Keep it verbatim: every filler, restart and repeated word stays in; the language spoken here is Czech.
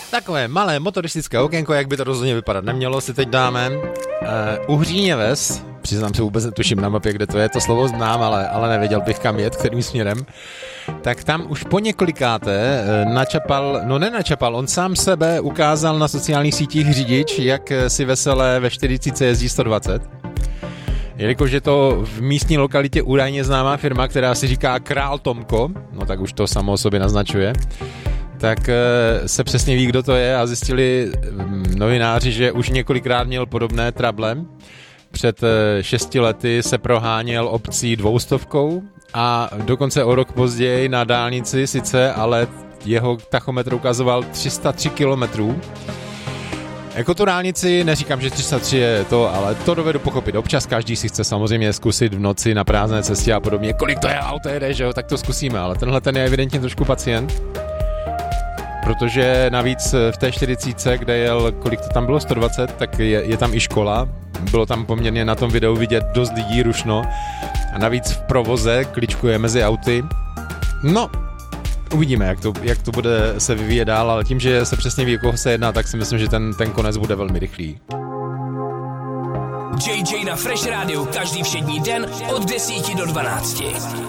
Takové malé motoristické okénko, jak by to rozhodně vypadat nemělo, si teď dáme. Uh, Uhříně ves, přiznám se, vůbec netuším na mapě, kde to je, to slovo znám, ale, ale nevěděl bych, kam jet, kterým směrem. Tak tam už po několikáté uh, načapal, no nenačapal, on sám sebe ukázal na sociálních sítích řidič, jak si veselé ve čtyřicítce jezdí sto dvacet. Jelikož je to v místní lokalitě údajně známá firma, která si říká Král Tomko, no tak už to samo o sobě naznačuje, tak se přesně ví, kdo to je a zjistili novináři, že už několikrát měl podobné trable. Před šesti lety se proháněl obcí dvoustovkou a dokonce o rok později na dálnici sice, ale jeho tachometr ukazoval tři sta tři kilometrů. Jako tu dálnici, neříkám, že tři sta tři je to, ale to dovedu pochopit. Občas každý si chce samozřejmě zkusit v noci na prázdné cestě a podobně. Kolik to je auto jede, že jo, tak to zkusíme, ale tenhle ten je evidentně trošku pacient. Protože navíc v té čtyřicítce, kde jel, kolik to tam bylo, sto dvacet, tak je, je tam i škola. Bylo tam poměrně na tom videu vidět dost lidí rušno. A navíc v provoze kličkuje mezi auty. No, uvidíme, jak to, jak to bude se vyvíjet dál, ale tím, že se přesně ví, o koho se jedná, tak si myslím, že ten, ten konec bude velmi rychlý. J J na Fresh Radio každý všední den od desíti do dvanácti.